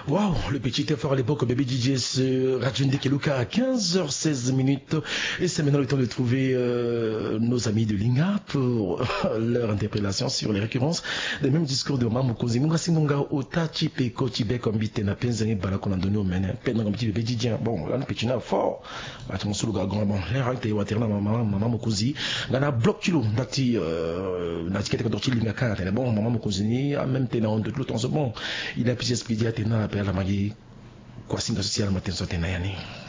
Waouh, le petit effort à l'époque, Baby DJ sur Radio Ndekeluka à 15h16 minutes. Et c'est maintenant le temps de trouver nos amis de l'INGA pour leur interpellation sur les récurrences des mêmes discours de Maman Mokozi. Munga Sinonga, Otachi, Peko, Tibet, comme Bite, na Penzani, Balakon, Antonio, Mene, Pen, comme Baby DJ. Bon, là, le petit n'a fort. Attends, sous le grand, bon, les rangs, t'es waterna, Maman Mokozi. Gana bloc kilo, Nati, Nati, Kete, Kotorti, Lingaka, t'es bon, Maman Mokozi, même t'es dans de l'autre, bon. Il a pu s'expliquer à Tena, la Magi, quoi, signe social, matin, soit Tenayani.